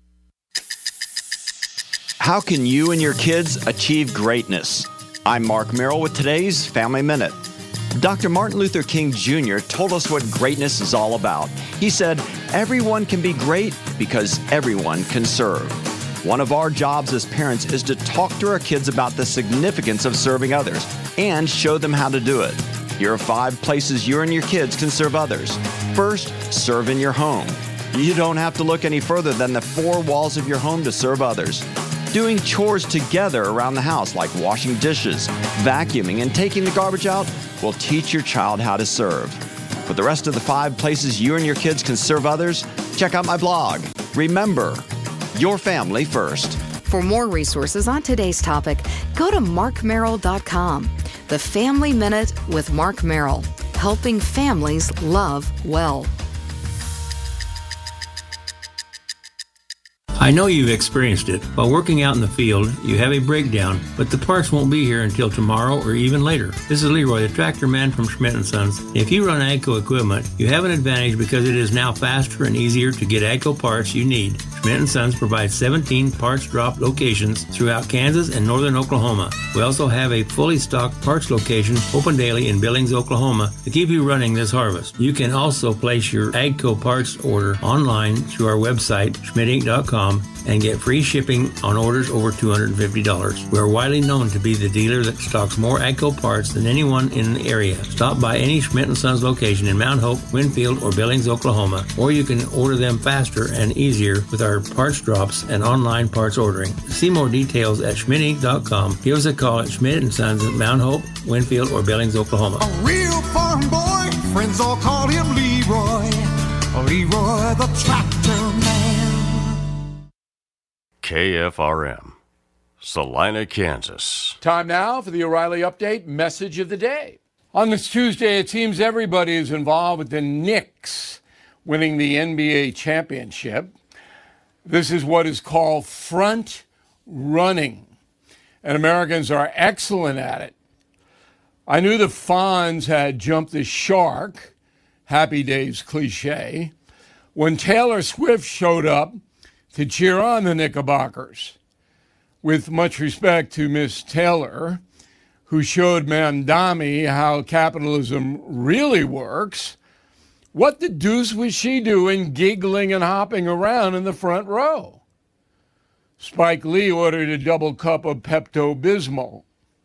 How can you and your kids achieve greatness? I'm Mark Merrill with today's Family Minute. Doctor Martin Luther King Junior told us what greatness is all about. He said, everyone can be great because everyone can serve. One of our jobs as parents is to talk to our kids about the significance of serving others and show them how to do it. Here are five places you and your kids can serve others. First, serve in your home. You don't have to look any further than the four walls of your home to serve others. Doing chores together around the house, like washing dishes, vacuuming, and taking the garbage out, will teach your child how to serve. For the rest of the five places you and your kids can serve others, check out my blog. Remember, your family first. For more resources on today's topic, go to mark merrill dot com. The Family Minute with Mark Merrill, helping families love well. I know you've experienced it. While working out in the field, you have a breakdown, but the parts won't be here until tomorrow or even later. This is Leroy, the tractor man from Schmidt and Sons. If you run AGCO equipment, you have an advantage because it is now faster and easier to get AGCO parts you need. Schmidt and Sons provides seventeen parts drop locations throughout Kansas and northern Oklahoma. We also have a fully stocked parts location open daily in Billings, Oklahoma to keep you running this harvest. You can also place your AGCO parts order online through our website, schmidt inc dot com, and get free shipping on orders over two hundred fifty dollars. We are widely known to be the dealer that stocks more AGCO parts than anyone in the area. Stop by any Schmidt and Sons location in Mount Hope, Winfield, or Billings, Oklahoma, or you can order them faster and easier with our parts drops and online parts ordering. See more details at schmidt inc dot com. Give us a call at Schmidt and Sons at Mount Hope, Winfield, or Billings, Oklahoma. A real farm boy, friends all call him Leroy. Leroy the tractor man. K F R M, Salina, Kansas. Time now for the O'Reilly Update message of the day. On this Tuesday, it seems everybody is involved with the Knicks winning the N B A championship. This is what is called front running, and Americans are excellent at it. I knew the Fonz had jumped the shark, Happy Days cliche, when Taylor Swift showed up to cheer on the Knickerbockers. With much respect to Miss Taylor, who showed Mamdani how capitalism really works, what the deuce was she doing giggling and hopping around in the front row? Spike Lee ordered a double cup of Pepto-Bismol.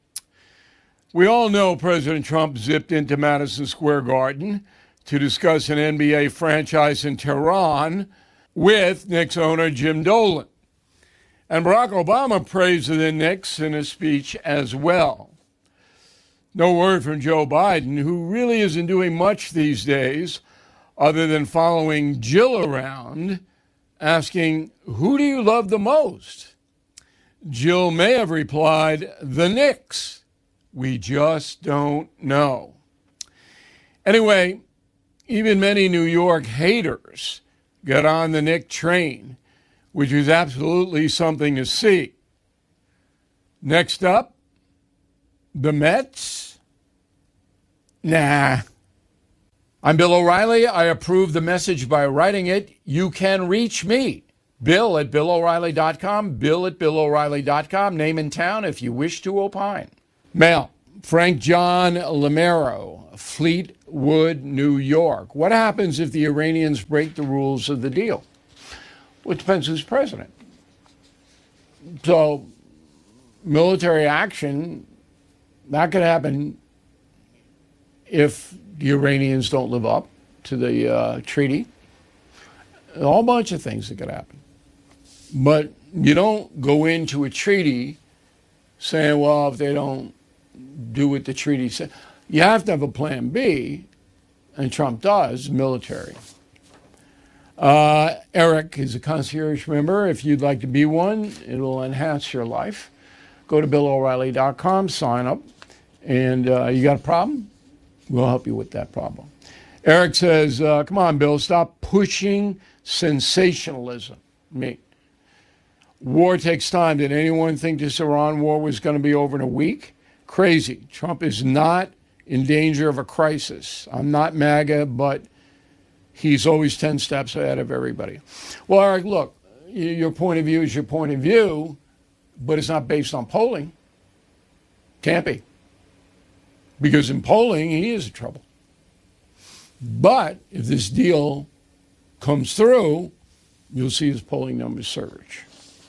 We all know President Trump zipped into Madison Square Garden to discuss an N B A franchise in Tehran with Knicks owner Jim Dolan. And Barack Obama praised the Knicks in a speech as well. No word from Joe Biden, who really isn't doing much these days other than following Jill around, asking, who do you love the most? Jill may have replied, the Knicks. We just don't know. Anyway, even many New York haters got on the Knick train, which was absolutely something to see. Next up, the Mets? Nah. I'm Bill O'Reilly. I approve the message by writing it. You can reach me, Bill at Bill O'Reilly dot com, Bill at Bill O'Reilly dot com, name and town if you wish to opine. Mail, Frank John Lamero, Fleetwood, New York. What happens if the Iranians break the rules of the deal? Well, it depends who's president. So, military action, that could happen if the Iranians don't live up to the uh, treaty. A whole bunch of things that could happen. But you don't go into a treaty saying, well, if they don't do what the treaty says. You have to have a plan B, and Trump does, military. Uh, Eric is a concierge member. If you'd like to be one, it'll enhance your life. Go to Bill O'Reilly dot com, sign up, and uh, you got a problem? We'll help you with that problem. Eric says, uh, come on, Bill, stop pushing sensationalism. Me. War takes time. Did anyone think this Iran war was going to be over in a week? Crazy. Trump is not in danger of a crisis. I'm not MAGA, but he's always ten steps ahead of everybody. Well, Eric, look, your point of view is your point of view, but it's not based on polling. Can't be. Because in polling, he is in trouble. But if this deal comes through, you'll see his polling numbers surge.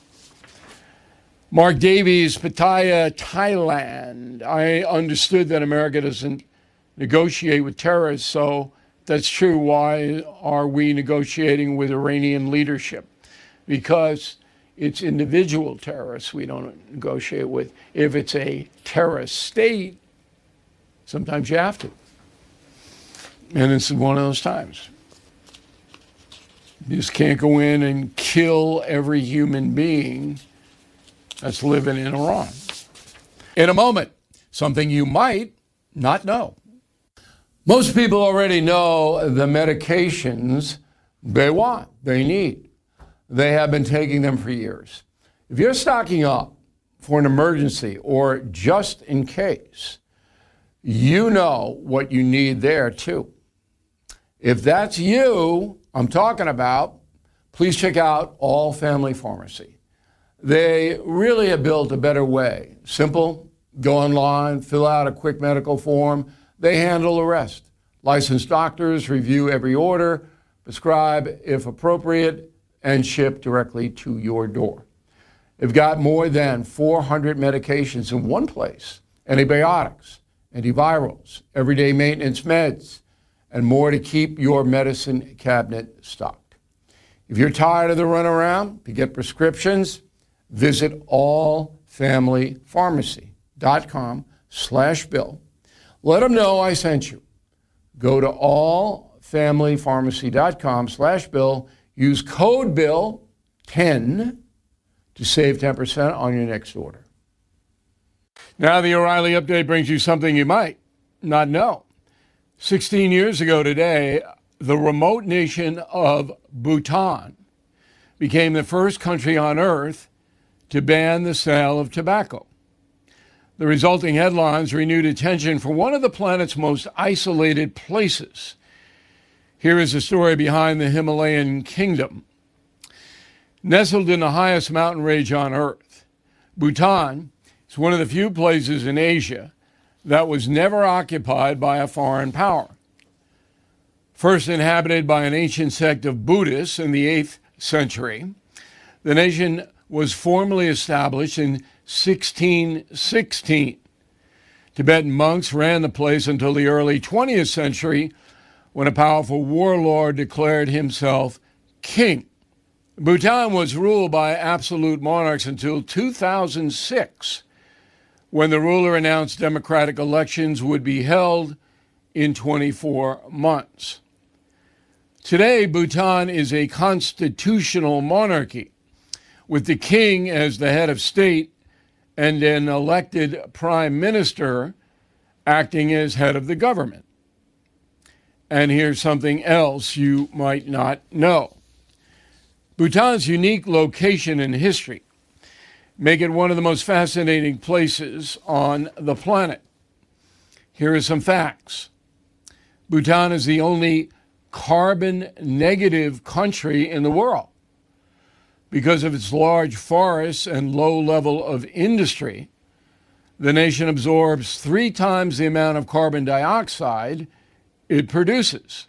Mark Davies, Pattaya, Thailand. I understood that America doesn't negotiate with terrorists, so that's true. Why are we negotiating with Iranian leadership? Because it's individual terrorists we don't negotiate with. If it's a terrorist state, sometimes you have to. And this is one of those times. You just can't go in and kill every human being that's living in Iran. In a moment, something you might not know. Most people already know the medications they want, they need. They have been taking them for years. If you're stocking up for an emergency or just in case, you know what you need there too. If that's you I'm talking about, please check out All Family Pharmacy. They really have built a better way. Simple, go online, fill out a quick medical form. They handle the rest. Licensed doctors review every order, prescribe if appropriate, and ship directly to your door. They've got more than four hundred medications in one place. Antibiotics, antivirals, everyday maintenance meds, and more to keep your medicine cabinet stocked. If you're tired of the runaround to get prescriptions, visit allfamilypharmacy.com slash bill. Let them know I sent you. Go to allfamilypharmacy.com slash bill. Use code bill ten to save ten percent on your next order. Now the O'Reilly Update brings you something you might not know. sixteen years ago today, the remote nation of Bhutan became the first country on earth to ban the sale of tobacco. The resulting headlines renewed attention for one of the planet's most isolated places. Here is the story behind the Himalayan kingdom. Nestled in the highest mountain range on earth, Bhutan is one of the few places in Asia that was never occupied by a foreign power. First inhabited by an ancient sect of Buddhists in the eighth century, the nation was formally established in sixteen sixteen. Tibetan monks ran the place until the early twentieth century, when a powerful warlord declared himself king. Bhutan was ruled by absolute monarchs until two thousand six, when the ruler announced democratic elections would be held in twenty-four months. Today, Bhutan is a constitutional monarchy, with the king as the head of state and an elected prime minister acting as head of the government. And here's something else you might not know. Bhutan's unique location and history make it one of the most fascinating places on the planet. Here are some facts. Bhutan is the only carbon-negative country in the world. Because of its large forests and low level of industry, the nation absorbs three times the amount of carbon dioxide it produces.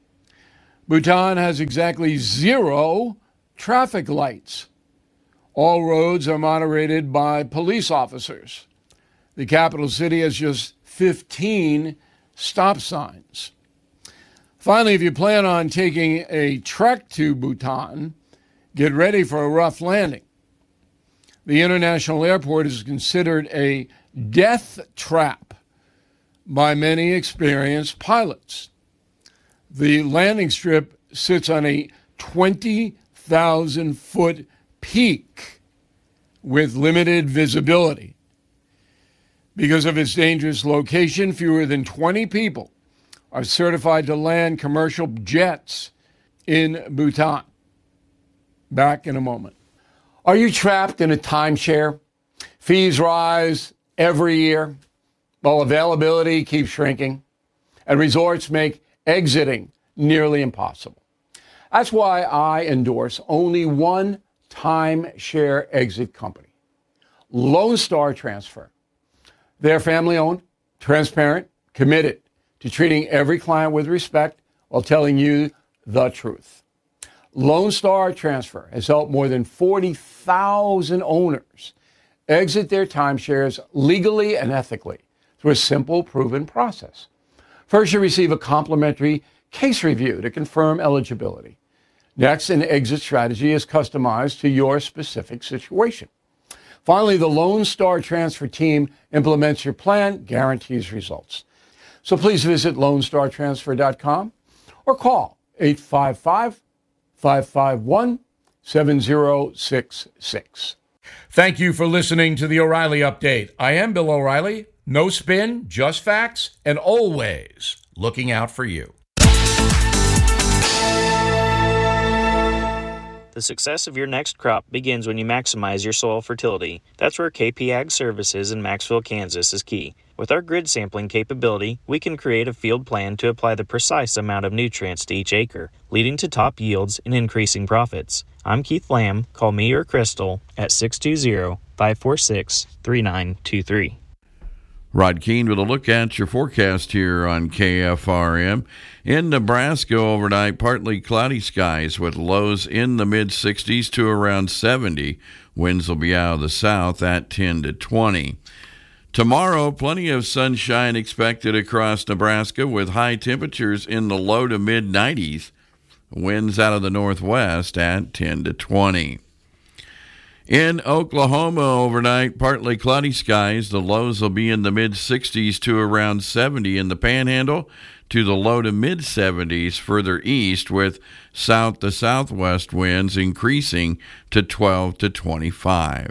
Bhutan has exactly zero traffic lights. All roads are moderated by police officers. The capital city has just fifteen stop signs. Finally, if you plan on taking a trek to Bhutan, get ready for a rough landing. The international airport is considered a death trap by many experienced pilots. The landing strip sits on a twenty thousand foot peak with limited visibility. Because of its dangerous location, fewer than twenty people are certified to land commercial jets in Bhutan. Back in a moment. Are you trapped in a timeshare? Fees rise every year while availability keeps shrinking, and resorts make exiting nearly impossible. That's why I endorse only one timeshare exit company, Lone Star Transfer. They're family-owned, transparent, committed to treating every client with respect while telling you the truth. Lone Star Transfer has helped more than forty thousand owners exit their timeshares legally and ethically through a simple, proven process. First, you receive a complimentary case review to confirm eligibility. Next, an exit strategy is customized to your specific situation. Finally, the Lone Star Transfer team implements your plan, guarantees results. So please visit lone star transfer dot com or call eight five five, five five one, seven zero six six. Thank you for listening to the O'Reilly Update. I am Bill O'Reilly. No spin, just facts, and always looking out for you. The success of your next crop begins when you maximize your soil fertility. That's where K P Ag Services in Maxville, Kansas is key. With our grid sampling capability, we can create a field plan to apply the precise amount of nutrients to each acre, leading to top yields and increasing profits. I'm Keith Lamb. Call me or Crystal at six two zero, five four six, three nine two three. Rod Keene with a look at your forecast here on K F R M. In Nebraska overnight, partly cloudy skies with lows in the mid sixties to around seventy. Winds will be out of the south at ten to twenty. Tomorrow, plenty of sunshine expected across Nebraska with high temperatures in the low to mid nineties. Winds out of the northwest at ten to twenty. In Oklahoma overnight, partly cloudy skies. The lows will be in the mid sixties to around seventy in the Panhandle, to the low to mid seventies further east, with south to southwest winds increasing to twelve to twenty-five.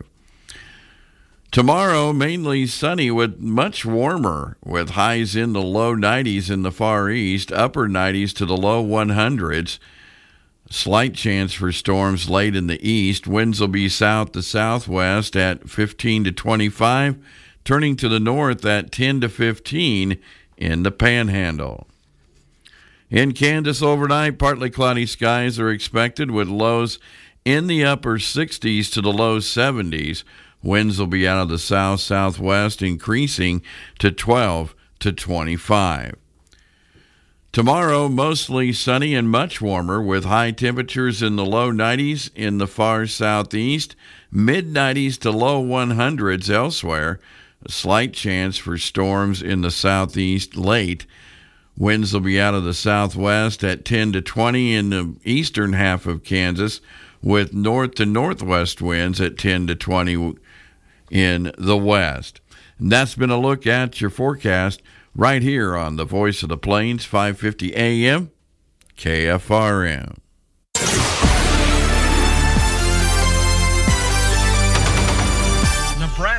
Tomorrow, mainly sunny with much warmer, with highs in the low nineties in the far east, upper nineties to the low hundreds. Slight chance for storms late in the east. Winds will be south to southwest at fifteen to twenty-five, turning to the north at ten to fifteen in the Panhandle. In Kansas overnight, partly cloudy skies are expected with lows in the upper sixties to the low seventies. Winds will be out of the south-southwest, increasing to twelve to twenty-five. Tomorrow, mostly sunny and much warmer with high temperatures in the low nineties in the far southeast, mid nineties to low hundreds elsewhere. A slight chance for storms in the southeast late. Winds will be out of the southwest at ten to twenty in the eastern half of Kansas, with north to northwest winds at ten to twenty in the west. And that's been a look at your forecast right here on the Voice of the Plains, five fifty A M, K F R M.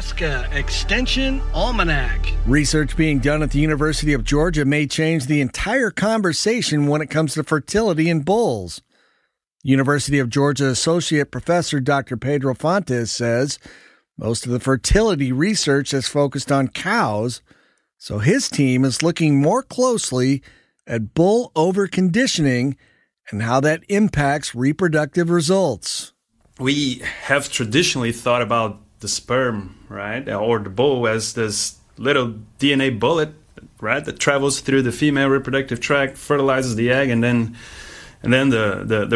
Nebraska Extension Almanac. Research being done at the University of Georgia may change the entire conversation when it comes to fertility in bulls. University of Georgia Associate Professor Doctor Pedro Fontes says most of the fertility research has focused on cows, so his team is looking more closely at bull overconditioning and how that impacts reproductive results. We have traditionally thought about the sperm, right, or the bull as this little D N A bullet, right, that travels through the female reproductive tract, fertilizes the egg, and then and then the, the, the